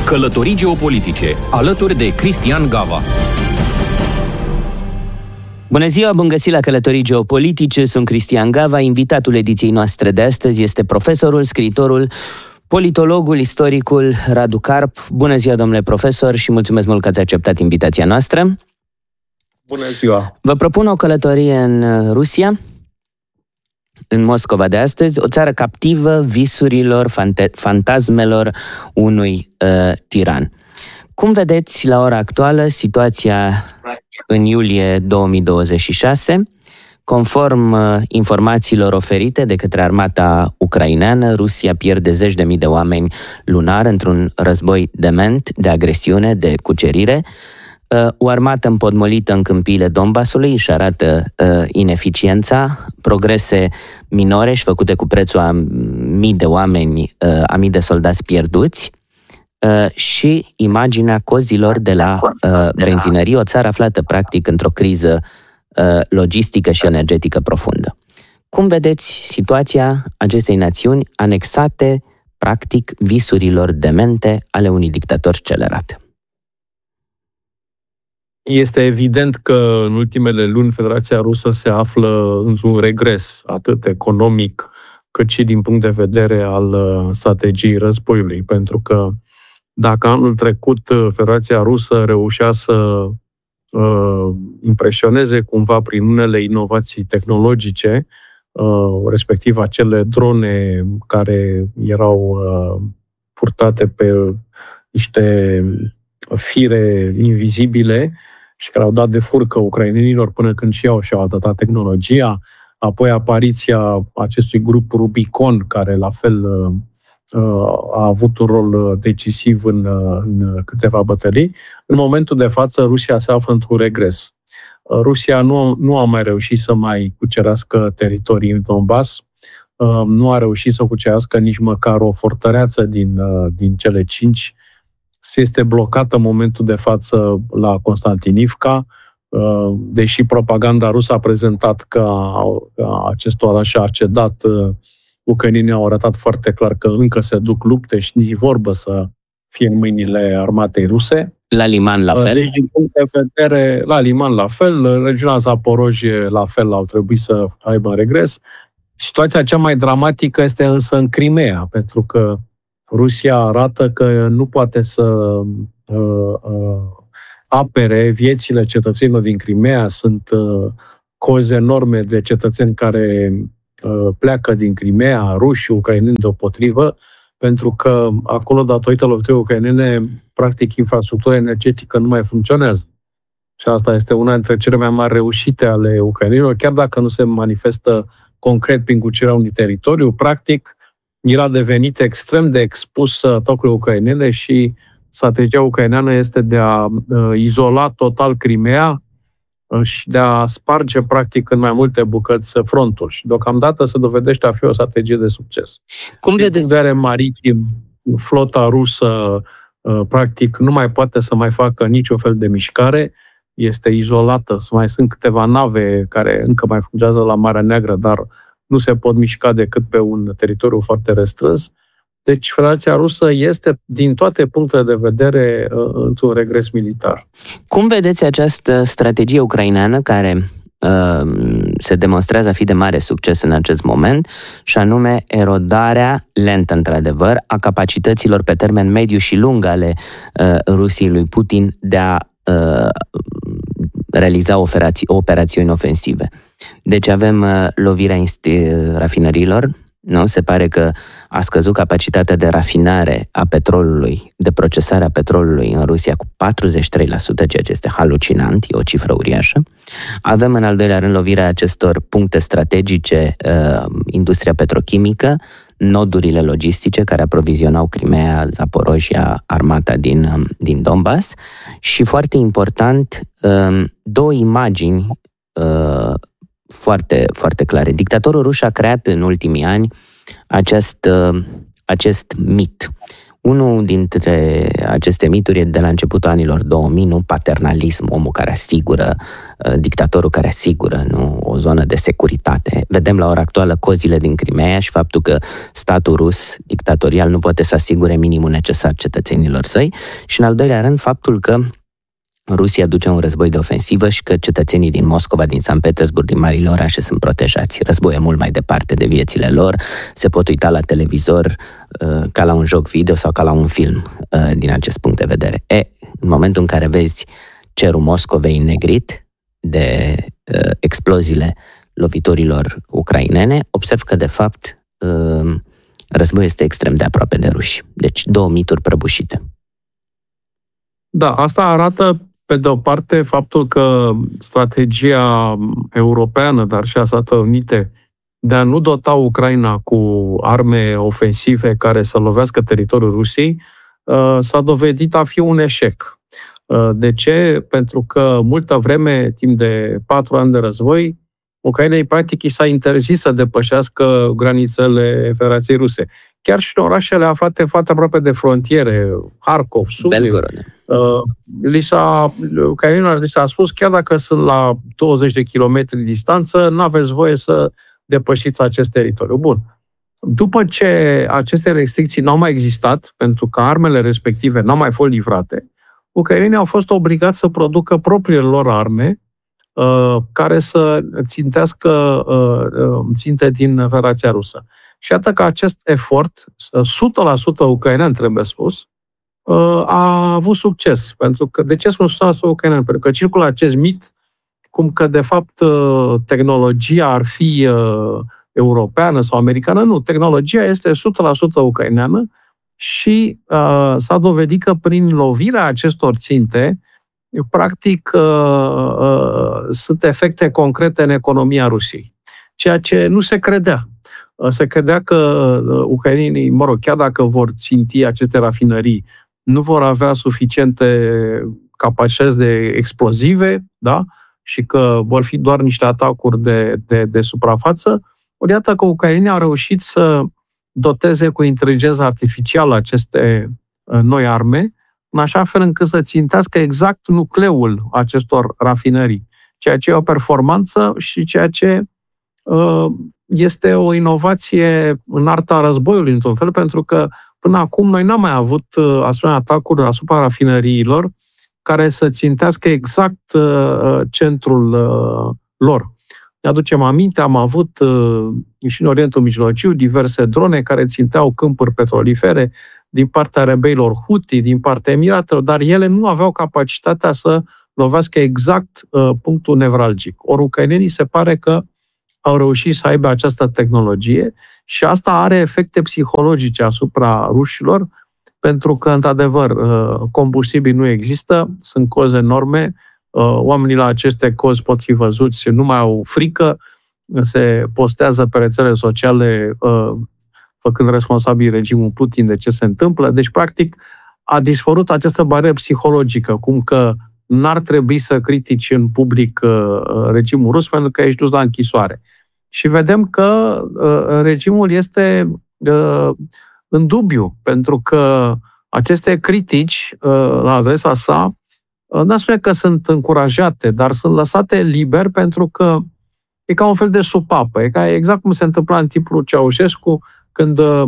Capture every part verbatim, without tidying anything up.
Călătorii geopolitice, alături de Cristian Gava. Bună ziua, bun găsit la Călătorii geopolitice, sunt Cristian Gava. Invitatul ediției noastre de astăzi este profesorul, scriitorul, politologul, istoricul Radu Carp. Bună ziua, domnule profesor, și mulțumesc mult că ați acceptat invitația noastră. Bună ziua! Vă propun o călătorie în Rusia, în Moscova de astăzi, o țară captivă visurilor, fante- fantasmelor unui uh, tiran. Cum vedeți la ora actuală situația în iulie două mii douăzeci și șase? Conform uh, informațiilor oferite de către armata ucraineană, Rusia pierde zeci de mii de oameni lunar într-un război dement, de agresiune, de cucerire. Uh, o armată împotmolită în câmpiile Donbasului își arată uh, ineficiența, progrese minore și făcute cu prețul a mii de oameni, uh, a mii de soldați pierduți, uh, și imaginea cozilor de la uh, benzinării, o țară aflată practic într-o criză uh, logistică și energetică profundă. Cum vedeți situația acestei națiuni anexate practic visurilor demente ale unui dictator scelerat? Este evident că în ultimele luni Federația Rusă se află într-un regres, atât economic, cât și din punct de vedere al strategiei războiului. Pentru că dacă anul trecut Federația Rusă reușea să uh, impresioneze cumva prin unele inovații tehnologice, uh, respectiv acele drone care erau uh, purtate pe niște fire invizibile și care au dat de furcă ucrainenilor până când și au și-au adaptat tehnologia, apoi apariția acestui grup Rubicon, care la fel a avut un rol decisiv în, în câteva bătălii. În momentul de față, Rusia se află într-un regres. Rusia nu, nu a mai reușit să mai cucerească teritorii în Donbass, nu a reușit să cucerească nici măcar o fortăreață din, din cele cinci. Se este blocată în momentul de față la Constantinivka, deși propaganda rusă a prezentat că acest oraș a cedat, ucrainenii au arătat foarte clar că încă se duc lupte și nici vorbă să fie în mâinile armatei ruse. La Liman la fel? Deci, din punct de vedere, la Liman la fel, regiunea Zaporojie la fel au trebuit să aibă regres. Situația cea mai dramatică este însă în Crimea, pentru că Rusia arată că nu poate să uh, uh, apere viețile cetățenilor din Crimea. Sunt uh, cozi enorme de cetățeni care uh, pleacă din Crimea, ruși, ucraineni deopotrivă, pentru că acolo, datorită loviturii ucrainene, practic infrastructura energetică nu mai funcționează. Și asta este una dintre cele mai mari reușite ale ucrainenilor, chiar dacă nu se manifestă concret prin cucerirea unui teritoriu, practic el a devenit extrem de expus atacurile ucrainene și strategia ucraineană este de a uh, izola total Crimea uh, și de a sparge practic în mai multe bucăți frontul. Și deocamdată se dovedește a fi o strategie de succes. Cum din punct de vedere maritim, flota rusă uh, practic nu mai poate să mai facă niciun fel de mișcare, este izolată, mai sunt câteva nave care încă mai funcționează la Marea Neagră, dar nu se pot mișca decât pe un teritoriu foarte restrâns. Deci Federația Rusă este, din toate punctele de vedere, într-un regres militar. Cum vedeți această strategie ucraineană care uh, se demonstrează a fi de mare succes în acest moment, și anume erodarea lentă, într-adevăr, a capacităților pe termen mediu și lung ale uh, Rusiei lui Putin de a uh, realiza operați- operațiuni ofensive? Deci avem uh, lovirea inst- rafinărilor, nu? Se pare că a scăzut capacitatea de rafinare a petrolului, de procesare a petrolului în Rusia cu patruzeci și trei la sută, ceea ce este halucinant, e o cifră uriașă. Avem în al doilea rând lovirea acestor puncte strategice, uh, industria petrochimică, nodurile logistice care aprovizionau Crimea, Zaporojia, armata din, din Donbass și, foarte important, uh, două imagini uh, foarte, foarte clare. Dictatorul rus a creat în ultimii ani acest, acest mit. Unul dintre aceste mituri e de la începutul anilor două mii, nu paternalism, omul care asigură, dictatorul care asigură, nu o zonă de securitate. Vedem la ora actuală cozile din Crimea și faptul că statul rus dictatorial nu poate să asigure minimul necesar cetățenilor săi și, în al doilea rând, faptul că Rusia duce un război de ofensivă și că cetățenii din Moscova, din Sankt Petersburg, din marile orașe sunt protejați. Războiul e mult mai departe de viețile lor, se pot uita la televizor uh, ca la un joc video sau ca la un film uh, din acest punct de vedere. E, în momentul în care vezi cerul Moscovei înnegrit de uh, exploziile loviturilor ucrainene, observ că, de fapt, uh, războiul este extrem de aproape de ruși. Deci două mituri prăbușite. Da, asta arată pe de o parte faptul că strategia europeană, dar și a Statelor Unite, de a nu dota Ucraina cu arme ofensive care să lovească teritoriul Rusiei, s-a dovedit a fi un eșec. De ce? Pentru că multă vreme, timp de patru ani de război, Ucrainei practic i s-a interzis să depășească granițele Federației Ruse. Chiar și în orașele aflate foarte aproape de frontiere, Harkov, Sumy, Belgorod. Uh, li s-a, ucrainenilor li s-a spus, chiar dacă sunt la douăzeci de kilometri distanță, nu aveți voie să depășiți acest teritoriu. Bun. După ce aceste restricții n-au mai existat, pentru că armele respective n-au mai fost livrate, ucrainenii au fost obligați să producă propriile lor arme uh, care să țintească uh, ținte din Federația Rusă. Și iată că acest efort, o sută la sută ucrainean, trebuie spus, a avut succes. Pentru că, de ce spun o sută la sută ucrainean? Pentru că circulă acest mit cum că, de fapt, tehnologia ar fi europeană sau americană. Nu, tehnologia este o sută la sută ucraineană și uh, s-a dovedit că prin lovirea acestor ținte, practic, uh, uh, sunt efecte concrete în economia Rusiei. Ceea ce nu se credea. Se credea că ucrainenii, mă rog, chiar dacă vor ținti aceste rafinării, nu vor avea suficiente capacități de explozive, da? Și că vor fi doar niște atacuri de, de, de suprafață. Ori iată că ucrainenii au reușit să doteze cu inteligență artificială aceste noi arme, în așa fel încât să țintească exact nucleul acestor rafinării, ceea ce e o performanță și ceea ce uh, este o inovație în arta războiului, într-un fel, pentru că până acum noi n-am mai avut asemenea atacuri asupra rafinăriilor care să țintească exact uh, centrul uh, lor. Ne aducem aminte, am avut uh, și în Orientul Mijlociu diverse drone care ținteau câmpuri petrolifere din partea rebeilor Houthi, din partea Emiratelor, dar ele nu aveau capacitatea să lovească exact uh, punctul nevralgic. Ori ucrainenii se pare că au reușit să aibă această tehnologie și asta are efecte psihologice asupra rușilor, pentru că, într-adevăr, combustibil nu există, sunt cozi enorme, oamenii la aceste cozi pot fi văzuți, nu mai au frică, se postează pe rețele sociale făcând responsabil regimul Putin de ce se întâmplă. Deci, practic, a dispărut această barieră psihologică, cum că n-ar trebui să critici în public regimul rus pentru că ești dus la închisoare. Și vedem că uh, regimul este uh, în dubiu, pentru că aceste critici uh, la adresa sa uh, nu spune că sunt încurajate, dar sunt lăsate liber pentru că e ca un fel de supapă. E ca exact cum se întâmpla în timpul Ceaușescu, când uh,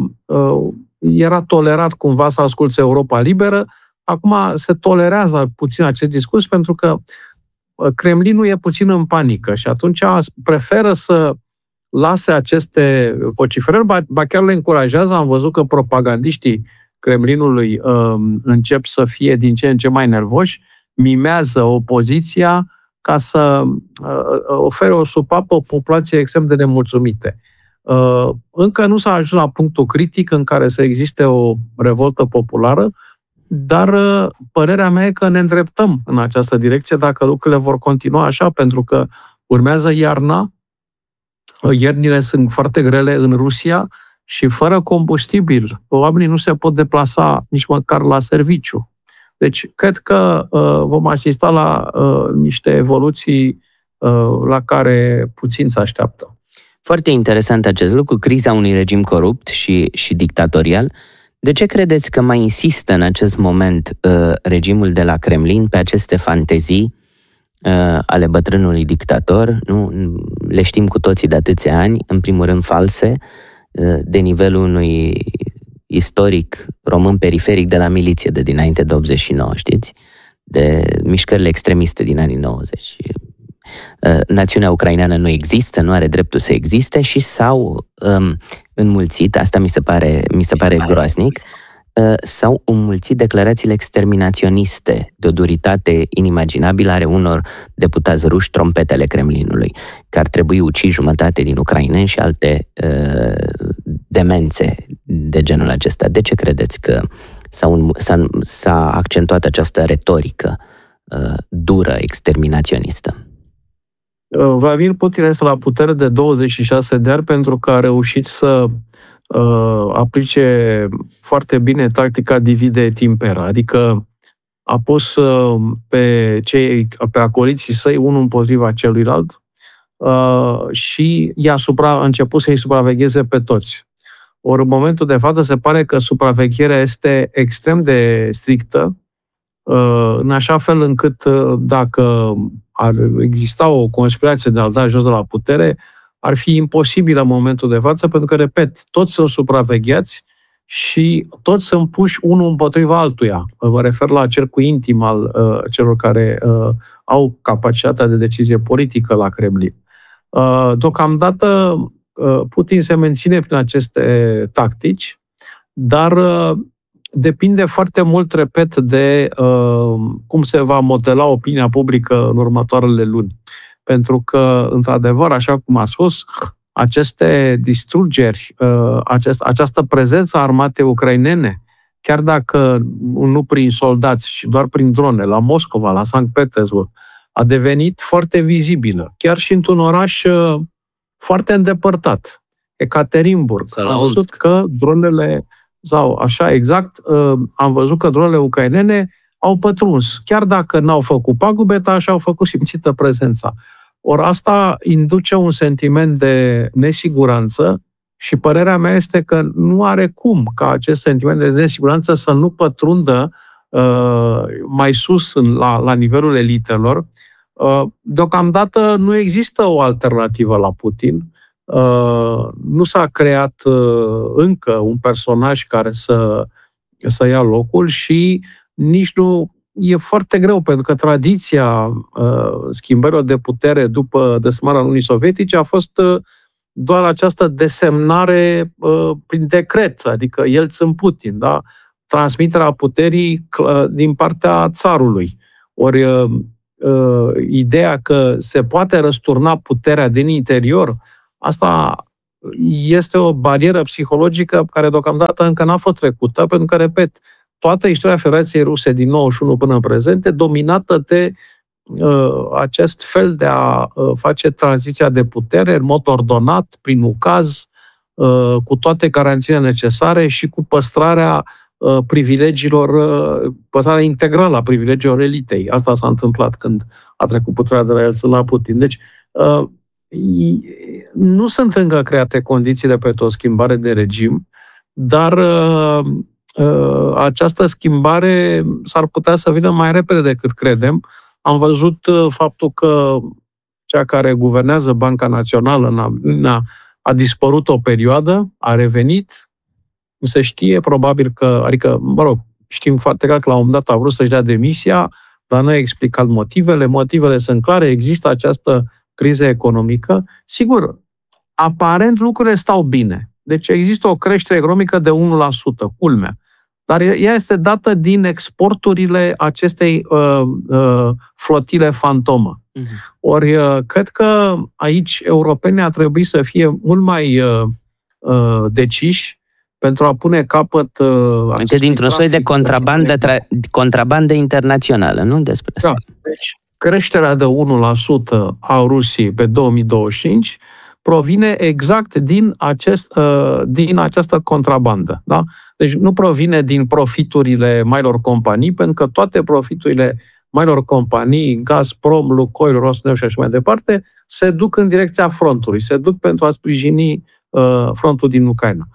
era tolerat cumva să asculte Europa Liberă. Acum se tolerează puțin acest discurs pentru că Kremlinul e puțin în panică și atunci preferă să lase aceste vociferări, ba chiar le încurajează. Am văzut că propagandiștii Kremlinului uh, încep să fie din ce în ce mai nervoși, mimează opoziția ca să uh, ofere o supapă populației extrem de nemulțumite. Uh, încă nu s-a ajuns la punctul critic în care să existe o revoltă populară, dar uh, părerea mea e că ne îndreptăm în această direcție dacă lucrurile vor continua așa, pentru că urmează iarna, iernile sunt foarte grele în Rusia și fără combustibil oamenii nu se pot deplasa nici măcar la serviciu. Deci, cred că uh, vom asista la uh, niște evoluții uh, la care puțin se așteaptă. Foarte interesant acest lucru, criza unui regim corupt și, și dictatorial De ce credeți că mai insistă în acest moment uh, regimul de la Kremlin pe aceste fantezii uh, ale bătrânului dictator? Nu? Le știm cu toții de atâția ani, în primul rând false, uh, de nivelul unui istoric român periferic de la miliție de dinainte de optzeci și nouă, știți? De mișcările extremiste din anii nouăzeci. Națiunea ucraineană nu există, nu are dreptul să existe și s-au um, înmulțit, asta mi se pare, mi se pare groaznic, uh, s-au înmulțit declarațiile exterminaționiste de o duritate inimaginabilă ale unor deputați ruși, trompetele Kremlinului, că ar trebui ucis jumătate din ucraineni și alte uh, demențe de genul acesta. De ce credeți că s-a, s-a, s-a accentuat această retorică uh, dură, exterminaționistă? Vladimir Putin este la putere de douăzeci și șase de ani pentru că a reușit să uh, aplice foarte bine tactica divide et impera, adică a pus uh, pe cei, pe acoliții săi unul împotriva celuilalt uh, și i-a supra, a început să-i supravegheze pe toți. Ori în momentul de față se pare că supravegherea este extrem de strictă, uh, în așa fel încât uh, dacă ar exista o conspirație de a-l da jos de la putere, ar fi imposibilă în momentul de față, pentru că, repet, toți sunt supravegheați și toți sunt puși unul împotriva altuia. Mă refer la cercul intim al uh, celor care uh, au capacitatea de decizie politică la Kremlin. Uh, deocamdată, uh, Putin se menține prin aceste tactici, dar uh, depinde foarte mult, repet, de uh, cum se va modela opinia publică în următoarele luni. Pentru că, într-adevăr, așa cum a spus, aceste distrugeri, uh, acest, această prezență a armatei ucrainene, chiar dacă nu prin soldați, ci doar prin drone, la Moscova, la Sankt Petersburg, a devenit foarte vizibilă. Chiar și într-un oraș uh, foarte îndepărtat, Ekaterinburg. Am văzut că dronele sau așa exact, am văzut că dronele ucrainene au pătruns. Chiar dacă n-au făcut pagube, dar așa au făcut simțită prezența. Ori asta induce un sentiment de nesiguranță și părerea mea este că nu are cum ca acest sentiment de nesiguranță să nu pătrundă uh, mai sus în, la, la nivelul elitelor. Uh, deocamdată nu există o alternativă la Putin. Uh, nu s-a creat uh, încă un personaj care să, să ia locul și nici nu e foarte greu, pentru că tradiția uh, schimbărilor de putere după destrămarea Uniunii Sovietice a fost uh, doar această desemnare uh, prin decret, adică Yeltsin Putin, da? Transmiterea puterii uh, din partea țarului. Ori uh, uh, ideea că se poate răsturna puterea din interior, asta este o barieră psihologică care deocamdată încă n-a fost trecută, pentru că, repet, toată istoria Federației Ruse din nouăzeci și unu până în prezent e dominată de uh, acest fel de a uh, face tranziția de putere în mod ordonat, prin ucaz, uh, cu toate garanțiile necesare și cu păstrarea uh, privilegiilor, uh, păstrarea integrală a privilegiilor elitei. Asta s-a întâmplat când a trecut puterea de la Yeltsin la Putin. Deci, uh, nu sunt încă create condițiile pentru o schimbare de regim, dar uh, uh, această schimbare s-ar putea să vină mai repede decât credem. Am văzut uh, faptul că cea care guvernează Banca Națională a, a dispărut o perioadă, a revenit, nu se știe, probabil că, adică, mă rog, știm foarte clar că la un moment dat a vrut să-și dea demisia, dar nu a explicat motivele. Motivele sunt clare, există această criză economică. Sigur, aparent lucrurile stau bine. Deci există o creștere economică de unu la sută, culmea. Dar ea este dată din exporturile acestei uh, uh, flotile fantomă. Uh-huh. Ori uh, cred că aici europenii ar trebui să fie mult mai uh, uh, deciși pentru a pune capăt uh, Uite, dintr-un soi de contrabandă, tra- contrabandă internațională, nu despre asta. Da. Deci, creșterea de unu la sută a Rusiei pe două mii douăzeci și cinci provine exact din, acest, uh, din această contrabandă. Da? Deci nu provine din profiturile marilor companii, pentru că toate profiturile marilor companii, Gazprom, Lukoil, Rosneft și așa mai departe, se duc în direcția frontului, se duc pentru a sprijini uh, frontul din Ucraina.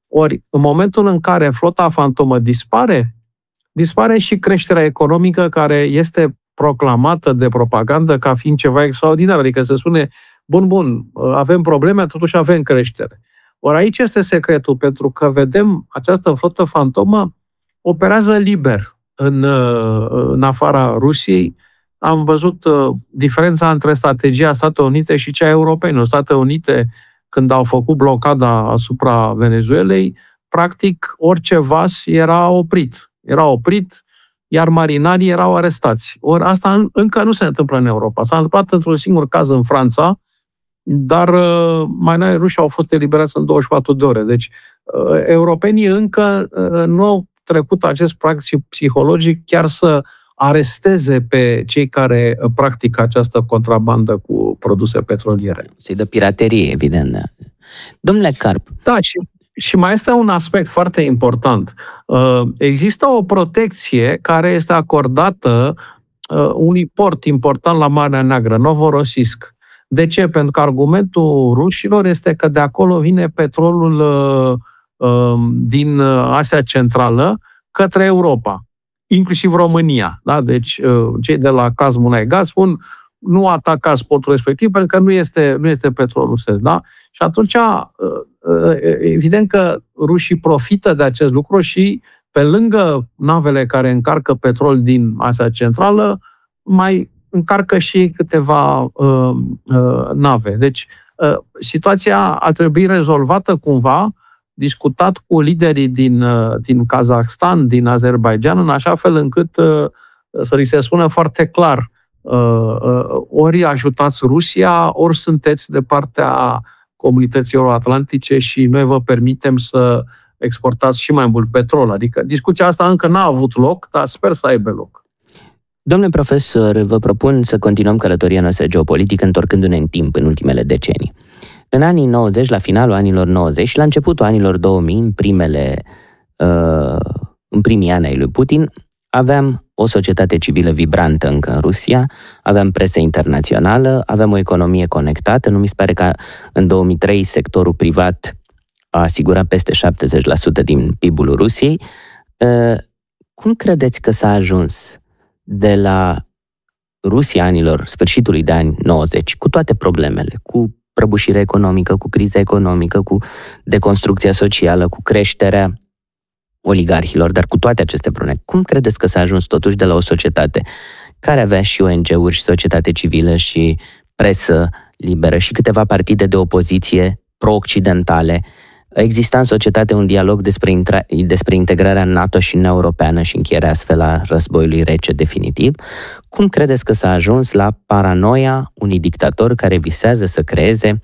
Ori, în momentul în care flota fantomă dispare, dispare și creșterea economică care este proclamată de propagandă ca fiind ceva extraordinar. Adică se spune, bun, bun, avem probleme, totuși avem creștere. Ori aici este secretul, pentru că vedem această flotă fantomă operează liber în, în afara Rusiei. Am văzut diferența între strategia Statelor Unite și cea europeană. Statele Unite, când au făcut blocada asupra Venezuelei, practic orice vas era oprit. Era oprit, iar marinarii erau arestați. Ori asta încă nu se întâmplă în Europa. S-a întâmplat într-un singur caz în Franța, dar marinarii ruși au fost eliberați în douăzeci și patru de ore. Deci europenii încă nu au trecut acest practic psihologic chiar să aresteze pe cei care practică această contrabandă cu produse petroliere. Se dă piraterie, evident. Domnule Karp. Da, și, și mai este un aspect foarte important. Există o protecție care este acordată unui port important la Marea Neagră, Novorossiysk. De ce? Pentru că argumentul rușilor este că de acolo vine petrolul din Asia Centrală către Europa, inclusiv România. Da? Deci cei de la Kazmunai spun nu atacați portul respectiv pentru că nu este, nu este petrolul rusesc. Da? Și atunci, evident că rușii profită de acest lucru și pe lângă navele care încarcă petrol din Asia Centrală, mai încarcă și câteva uh, uh, nave. Deci, uh, situația ar trebui rezolvată cumva, discutat cu liderii din, uh, din Kazakhstan, din Azerbaijan, în așa fel încât uh, să li se spună foarte clar uh, uh, ori ajutați Rusia, ori sunteți de partea comunității euroatlantice și noi vă permitem să exportați și mai mult petrol. Adică discuția asta încă n-a avut loc, dar sper să aibă loc. Domnule profesor, vă propun să continuăm călătoria noastră geopolitică întorcându-ne în timp în ultimele decenii. În anii nouăzeci, la finalul anilor nouăzeci și la începutul anilor două mii, în, primele, uh, în primii ani ai lui Putin, aveam o societate civilă vibrantă încă în Rusia, aveam presă internațională, aveam o economie conectată. Nu mi se pare că în două mii trei sectorul privat a asigurat peste șaptezeci la sută din P I B-ul Rusiei. Uh, cum credeți că s-a ajuns de la Rusia anilor sfârșitului de ani nouăzeci, cu toate problemele, cu prăbușirea economică, cu criza economică, cu deconstrucția socială, cu creșterea oligarhilor, dar cu toate aceste probleme, cum credeți că s-a ajuns totuși de la o societate care avea și O N G-uri și societate civilă și presă liberă și câteva partide de opoziție pro-occidentale? Exista în societate un dialog despre, intra- despre integrarea în NATO și în Europeană și încheierea astfel a războiului rece definitiv. Cum credeți că s-a ajuns la paranoia unui dictator care visează să creeze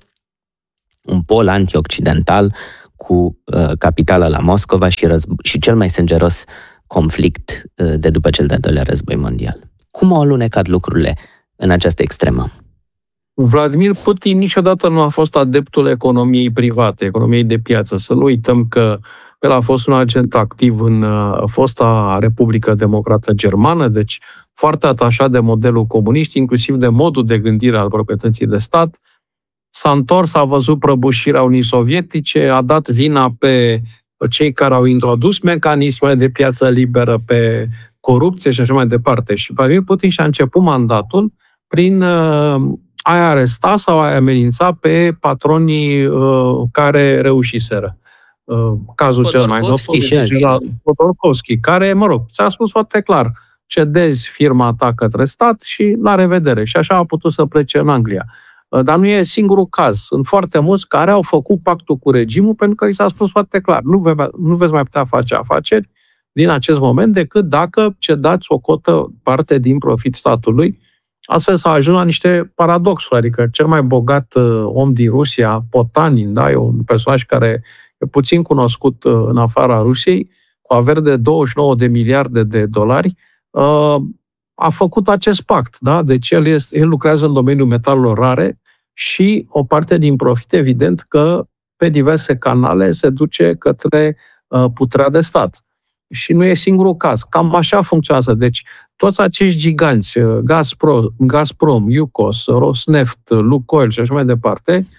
un pol anti-occidental cu uh, capitala la Moscova și, războ- și cel mai sângeros conflict uh, de după cel de-al doilea război mondial? Cum au alunecat lucrurile în această extremă? Vladimir Putin niciodată nu a fost adeptul economiei private, economiei de piață. Să nu uităm că el a fost un agent activ în uh, fosta Republică Democrată Germană, deci foarte atașat de modelul comunist, inclusiv de modul de gândire al proprietății de stat. S-a întors, a văzut prăbușirea Uniunii Sovietice, a dat vina pe cei care au introdus mecanisme de piață liberă, pe corupție și așa mai departe. Și Vladimir Putin și-a început mandatul prin uh, a aresta sau a amenința pe patronii uh, care reușiseră. Uh, cazul cel mai nou, Khodorkovsky, care, mă rog, ți-a spus foarte clar, cedezi firma ta către stat și la revedere. Și așa a putut să plece în Anglia. Uh, dar nu e singurul caz. Sunt foarte mulți care au făcut pactul cu regimul pentru că li s-a spus foarte clar, nu, ve- nu veți mai putea face afaceri din acest moment decât dacă cedați o cotă parte din profit statului. Astfel s-a ajuns la niște paradoxuri, adică cel mai bogat uh, om din Rusia, Potanin, da, e un personaj care e puțin cunoscut uh, în afara Rusiei, cu averi de douăzeci și nouă de miliarde de dolari, uh, a făcut acest pact, da? Deci el, este, el lucrează în domeniul metalelor rare și o parte din profit, evident, că pe diverse canale se duce către uh, puterea de stat. Și nu e singurul caz. Cam așa funcționează. Deci, toți acești giganți, Gazprom, Gazprom, Yukos, Rosneft, Lukoil și așa mai departe,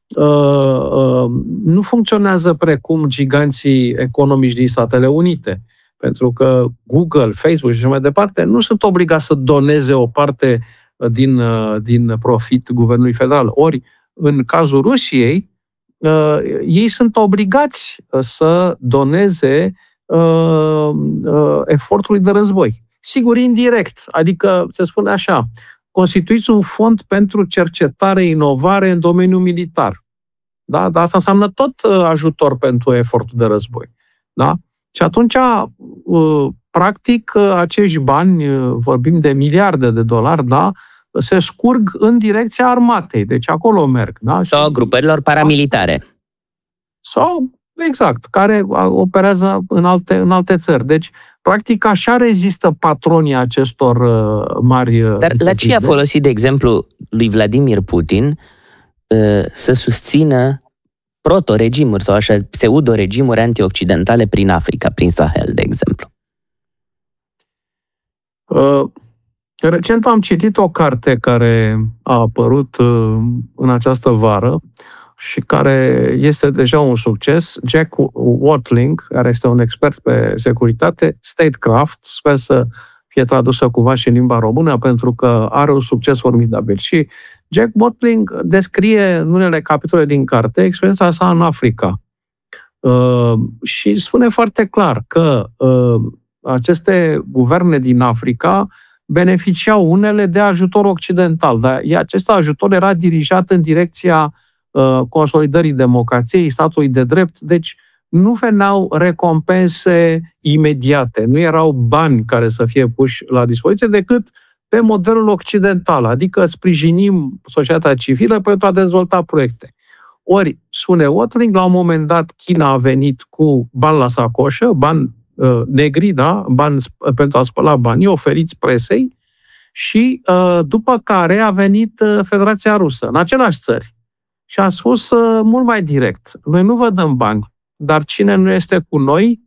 uh, uh, nu funcționează precum giganții economici din Statele Unite. Pentru că Google, Facebook și așa mai departe nu sunt obligați să doneze o parte din, din profit guvernului federal. Ori, în cazul Rusiei, uh, ei sunt obligați să doneze uh, uh, efortului de război. Sigur, indirect, adică, se spune așa, constituiți un fond pentru cercetare, inovare în domeniul militar. Da? Dar asta înseamnă tot ajutor pentru efortul de război. Da? Și atunci, practic, acești bani, vorbim de miliarde de dolari, da, se scurg în direcția armatei. Deci acolo merg. Da? Sau grupărilor paramilitare. Sau, exact, care operează în alte, în alte țări. Deci, practic, așa rezistă patronii acestor mari... Dar la ce a folosit, de exemplu, lui Vladimir Putin să susțină proto-regimuri sau așa pseudo-regimuri antioccidentale prin Africa, prin Sahel, de exemplu? Uh, recent am citit o carte care a apărut uh, în această vară și care este deja un succes. Jack Watling, care este un expert pe securitate, Statecraft, sper să fie tradusă cumva și în limba română, pentru că are un succes formidabil. Și Jack Watling descrie în unele capitole din carte experiența sa în Africa. Uh, și spune foarte clar că uh, aceste guverne din Africa beneficiau unele de ajutor occidental, dar acest ajutor era dirijat în direcția uh, consolidării democrației, statului de drept, deci nu veneau recompense imediate, nu erau bani care să fie puși la dispoziție decât pe modelul occidental, adică sprijinim societatea civilă pentru a dezvolta proiecte. Ori, spune Watling, la un moment dat China a venit cu bani la sacoșă, bani uh, negri, da? Bani pentru a spăla banii oferiți presei și uh, după care a venit uh, Federația Rusă, în aceleași țări. Și a spus uh, mult mai direct, noi nu vă dăm bani, dar cine nu este cu noi,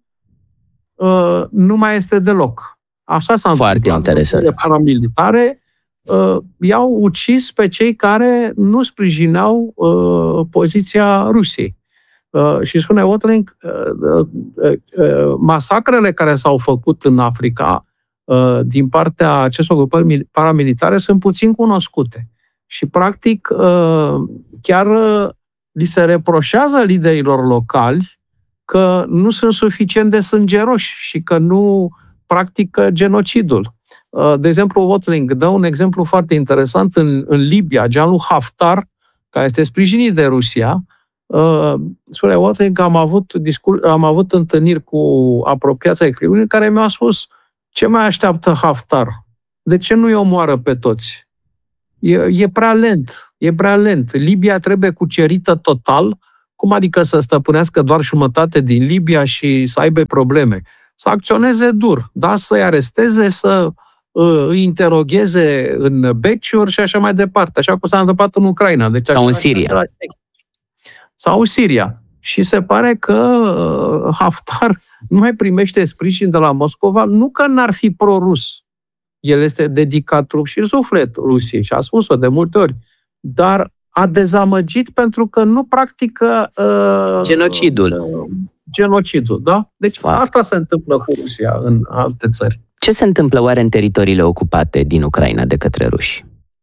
uh, nu mai este deloc. Așa s-a Foarte interesant. De paramilitare uh, i-au ucis pe cei care nu sprijineau uh, poziția Rusiei. Uh, și spune Watling, uh, uh, uh, masacrele care s-au făcut în Africa uh, din partea acestor grupări paramilitare sunt puțin cunoscute. Și, practic, uh, chiar uh, li se reproșează liderilor locali că nu sunt suficient de sângeroși și că nu practică genocidul. De exemplu, Watling dă un exemplu foarte interesant în, în Libia, genul Haftar, care este sprijinit de Rusia. Spune Watling că am avut, discur- am avut întâlniri cu apropiații ai Cremlinului care mi-au spus ce mai așteaptă Haftar? De ce nu îi omoară pe toți? E, e prea lent, e prea lent. Libia trebuie cucerită total, cum adică să stăpânească doar jumătate din Libia și să aibă probleme? Să acționeze dur, da? Să-i aresteze, să uh, îi interogheze în beciuri și așa mai departe, așa cum s-a întâmplat în Ucraina. Deci, sau în Siria. Sau în Siria. Și se pare că uh, Haftar nu mai primește sprijin de la Moscova, nu că n-ar fi pro-rus. El este dedicat trup și suflet Rusiei și a spus-o de multe ori, dar a dezamăgit pentru că nu practică uh, genocidul. Uh, genocidul, da? Deci Fact. Asta se întâmplă cu Rusia în alte țări. Ce se întâmplă oare în teritoriile ocupate din Ucraina de către ruși?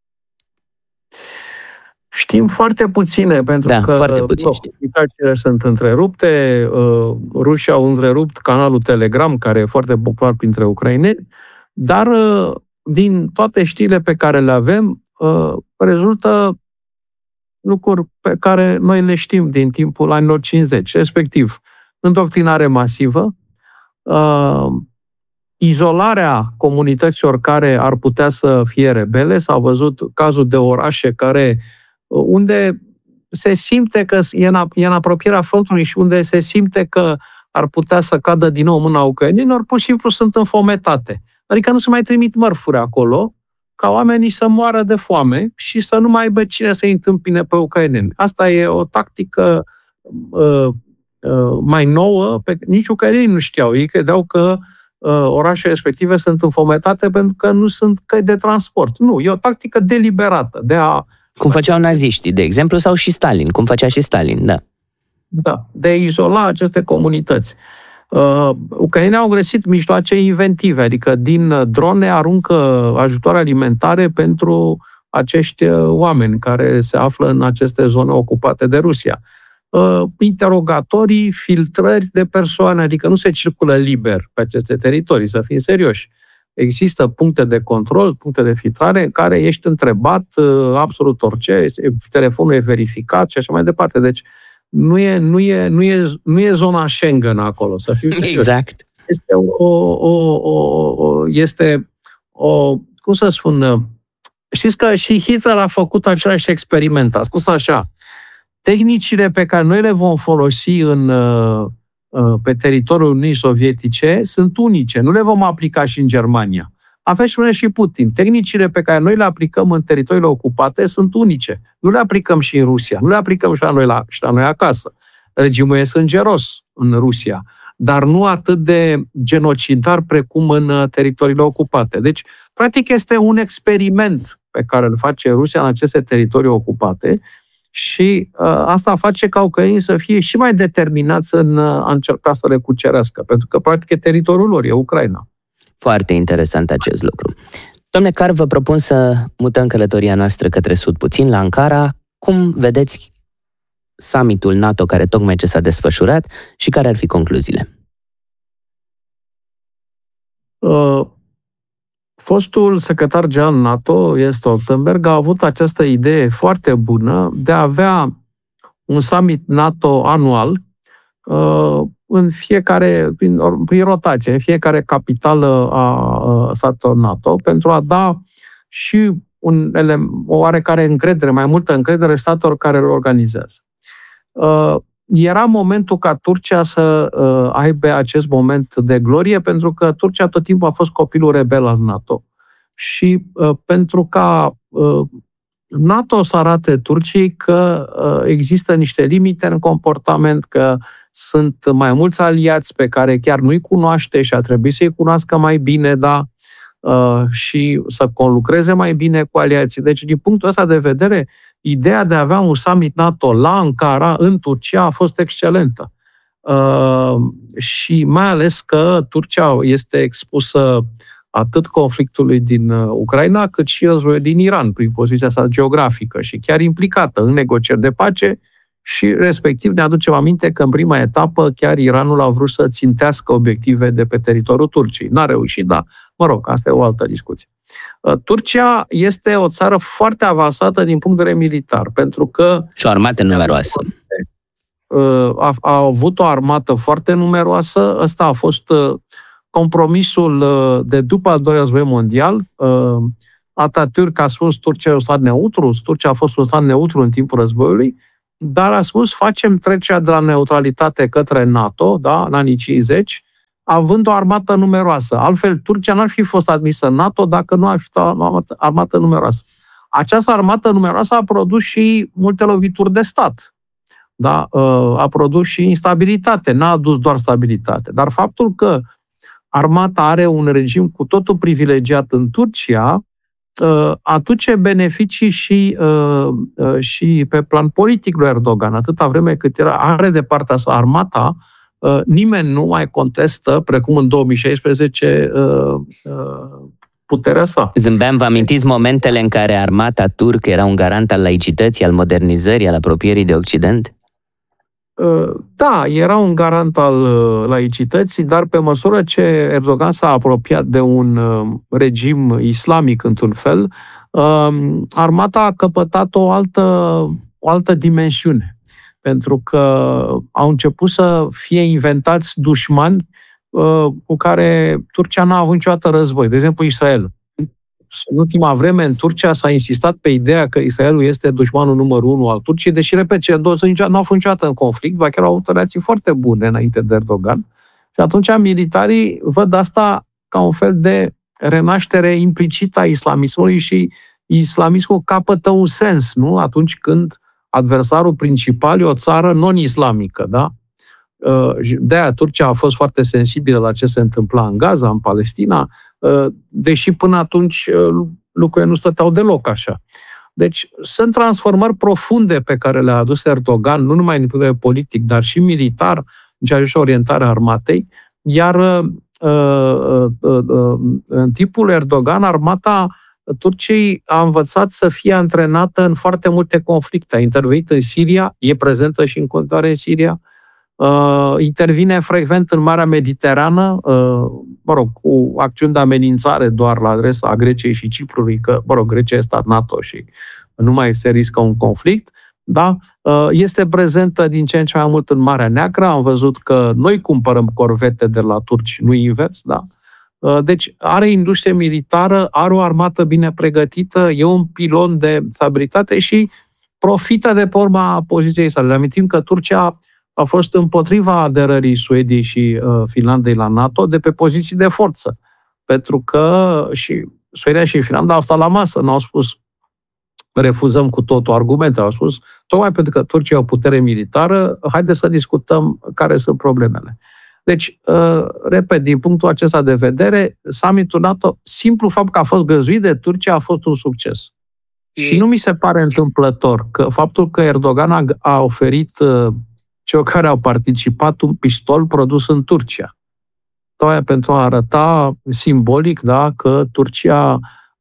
Știm foarte puține, pentru da, că comunicațiile sunt întrerupte. Uh, rușii au întrerupt canalul Telegram, care e foarte popular printre ucraineni, dar uh, din toate știrile pe care le avem, uh, rezultă lucruri pe care noi le știm din timpul anilor cincizeci, respectiv îndoctrinare masivă, uh, izolarea comunităților care ar putea să fie rebele. S-a văzut cazul de orașe care, unde se simte că e în, e în apropierea frontului și unde se simte că ar putea să cadă din nou mâna ucrainenilor, pur și simplu sunt înfometate. Adică nu se mai trimit mărfuri acolo, ca oamenii să moară de foame și să nu mai aibă cine să-i întâmpine pe ucraineni. Asta e o tactică uh, uh, mai nouă, pe nici ucrainenii nu știau. Ei credeau că uh, orașele respective sunt înfometate pentru că nu sunt căi de transport. Nu, e o tactică deliberată de a Cum făceau naziștii, de exemplu, sau și Stalin, cum făcea și Stalin, da. Da, de a izola aceste comunități. Uh, ucrainenii au găsit mijloace inventive, adică din drone aruncă ajutoare alimentare pentru acești oameni care se află în aceste zone ocupate de Rusia. Uh, interogatorii, filtrări de persoane, adică nu se circulă liber pe aceste teritorii, să fim serioși. Există puncte de control, puncte de filtrare în care ești întrebat uh, absolut orice, telefonul e verificat și așa mai departe. Deci nu e, nu e, nu e, nu e zona Schengen acolo, să fiu serios. Exact. Este o, o, o, o, este o, cum să spun, știți că și Hitler a făcut același experiment, a spus așa, tehnicile pe care noi le vom folosi în, pe teritoriul Uniunii Sovietice sunt unice, nu le vom aplica și în Germania. Aveți spune și Putin, tehnicile pe care noi le aplicăm în teritoriile ocupate sunt unice, nu le aplicăm și în Rusia, nu le aplicăm și la noi, la, și la noi acasă. Regimul e sângeros în Rusia, dar nu atât de genocidar precum în teritoriile ocupate. Deci, practic, este un experiment pe care îl face Rusia în aceste teritorii ocupate și uh, asta face ca ucrainenii să fie și mai determinați în a încerca să le cucerească, pentru că, practic, e teritoriul lor, e Ucraina. Foarte interesant acest lucru. Domnule Car, vă propun să mutăm călătoria noastră către sud puțin, la Ankara. Cum vedeți summitul NATO care tocmai ce s-a desfășurat și care ar fi concluziile? Uh, fostul secretar general NATO, Jens Stoltenberg, a avut această idee foarte bună de a avea un summit NATO anual uh, în fiecare, prin, prin rotație, în fiecare capitală a statelor NATO, pentru a da și un, o oarecare încredere, mai multă încredere statelor care îl organizează. Uh, era momentul ca Turcia să uh, aibă acest moment de glorie, pentru că Turcia tot timpul a fost copilul rebel al NATO. Și uh, pentru ca uh, NATO să arate Turciei că uh, există niște limite în comportament, că sunt mai mulți aliați pe care chiar nu-i cunoaște și ar trebui să-i cunoască mai bine, da, uh, și să conlucreze mai bine cu aliații. Deci, din punctul ăsta de vedere, ideea de a avea un summit NATO la Ankara, în Turcia, a fost excelentă. Uh, și mai ales că Turcia este expusă atât conflictului din Ucraina, cât și războiul din Iran, prin poziția sa geografică și chiar implicată în negocieri de pace și, respectiv, ne aducem aminte că în prima etapă chiar Iranul a vrut să țintească obiective de pe teritoriul Turciei. N-a reușit, dar, mă rog, asta e o altă discuție. Turcia este o țară foarte avansată din punct de vedere militar, pentru că... Și o armată numeroasă. A, a avut o armată foarte numeroasă, ăsta a fost compromisul de după al doilea război mondial. Atatürk a spus Turcia e un stat neutru, Turcia a fost un stat neutru în timpul războiului, dar a spus facem trecerea de la neutralitate către NATO, da, în anii cincizeci, având o armată numeroasă. Altfel, Turcia n-ar fi fost admisă în NATO dacă nu ar fi o armată numeroasă. Această armată numeroasă a produs și multe lovituri de stat. Da? A produs și instabilitate, n-a adus doar stabilitate. Dar faptul că armata are un regim cu totul privilegiat în Turcia, aduce beneficii și, și pe plan politic lui Erdogan. Atâta vreme cât era, are de partea sa armata, nimeni nu mai contestă, precum în două mii șaisprezece, puterea sa. Zâmbeam, vă amintiți momentele în care armata turcă era un garant al laicității, al modernizării, al apropierii de Occident? Da, era un garant al laicității, dar pe măsură ce Erdogan s-a apropiat de un regim islamic într-un fel, armata a căpătat o altă, o altă dimensiune. Pentru că au început să fie inventați dușmani cu care Turcia n-a avut niciodată război. De exemplu, Israel. În ultima vreme, în Turcia s-a insistat pe ideea că Israelul este dușmanul numărul unu al Turciei, deși, repet, cele două țări nu au fost niciodată în conflict, ba chiar au avut relații foarte bune înainte de Erdogan. Și atunci militarii văd asta ca un fel de renaștere implicită a islamismului și islamismul capătă un sens, nu? Atunci când adversarul principal e o țară non-islamică, da? De-aia Turcia a fost foarte sensibilă la ce se întâmpla în Gaza, în Palestina, deși până atunci lucrurile nu stăteau deloc așa. Deci sunt transformări profunde pe care le-a adus Erdogan, nu numai din punct de vedere politic, dar și militar, în ceea ce privește orientarea armatei, iar uh, uh, uh, în tipul Erdogan, armata Turciei a învățat să fie antrenată în foarte multe conflicte. A intervenit în Siria, e prezentă și în continuare în Siria, uh, intervine frecvent în Marea Mediterană, uh, mă rog, cu acțiuni de amenințare doar la adresa Greciei și Ciprului, că, mă rog, Grecia este stat NATO și nu mai se riscă un conflict, da? Uh, este prezentă din ce în ce mai mult în Marea Neagră. Am văzut că noi cumpărăm corvete de la turci, nu invers, da? Deci are industrie militară, are o armată bine pregătită, e un pilon de stabilitate și profită de pe urma poziției sale. Amintim că Turcia a fost împotriva aderării Suediei și uh, Finlandei la NATO de pe poziții de forță. Pentru că și Suedia și Finlanda au stat la masă, n-au spus refuzăm cu totul argumente, au spus tocmai pentru că Turcia e o putere militară, haideți să discutăm care sunt problemele. Deci, uh, repet, din punctul acesta de vedere, summitul NATO, simplu fapt că a fost găzduit de Turcia, a fost un succes. E... Și nu mi se pare întâmplător că faptul că Erdogan a, a oferit uh, celor care au participat un pistol produs în Turcia. Tocmai pentru a arăta simbolic, da, că Turcia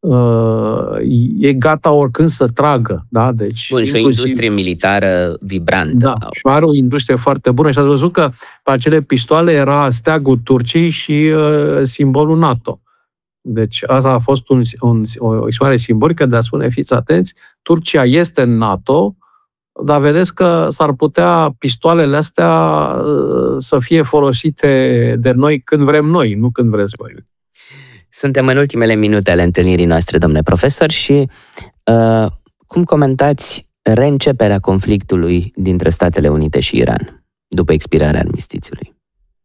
uh, e gata oricând să tragă. Da? Deci, Bun, și o industrie militară vibrantă. Da, și are o industrie foarte bună. Și ați văzut că pe acele pistoale era steagul Turciei și uh, simbolul NATO. Deci asta a fost un, un, o exprimare simbolică de a spune, fiți atenți, Turcia este în NATO, dar vedeți că s-ar putea pistoalele astea uh, să fie folosite de noi când vrem noi, nu când vreți voi. Suntem în ultimele minute ale întâlnirii noastre, domnule profesor, și uh, cum comentați reînceperea conflictului dintre Statele Unite și Iran după expirarea armistițiului?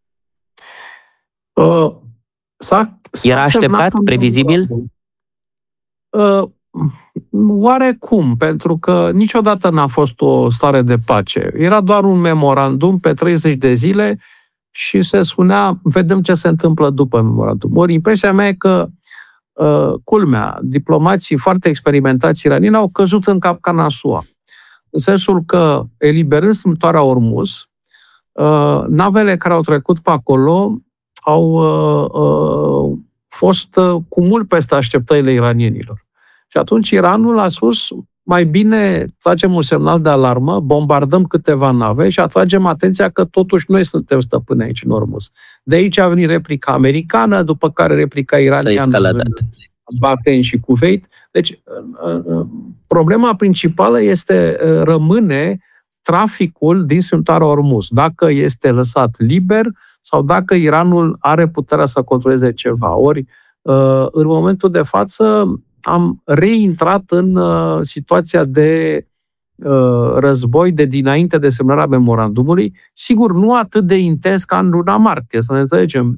Uh, s-a, s-a Era așteptat, previzibil? Uh, oarecum, pentru că niciodată n-a fost o stare de pace. Era doar un memorandum pe treizeci de zile și se spunea, vedem ce se întâmplă după memorandum. Ori impresia mea e că, uh, culmea, diplomații foarte experimentați iranieni au căzut în capcana S U A. În sensul că, eliberând strâmtoarea Ormuz, uh, navele care au trecut pe acolo au uh, uh, fost uh, cu mult peste așteptările iranienilor. Și atunci Iranul a spus, mai bine tragem un semnal de alarmă, bombardăm câteva nave și atragem atenția că totuși noi suntem stăpâni aici în Ormuz. De aici a venit replica americană, după care replica iraniană, Bahrain și Kuwait. Deci, problema principală este, rămâne traficul din strâmtoarea Ormuz. Dacă este lăsat liber sau dacă Iranul are puterea să controleze ceva. Ori, în momentul de față, am reintrat în uh, situația de uh, război de dinainte de semnarea memorandumului, sigur, nu atât de intens ca în luna martie, să ne înțelegem.